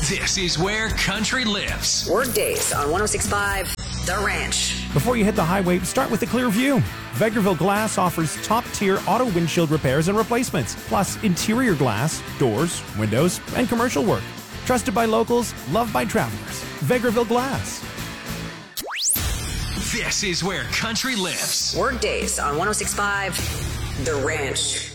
This is where country lives. Workdays on 106.5 The Ranch. Before you hit the highway, start with a clear view. Vegreville Glass offers top-tier auto windshield repairs and replacements, plus interior glass, doors, windows, and commercial work. Trusted by locals, loved by travelers. Vegreville Glass. This is where country lives. Workdays on 106.5 The Ranch.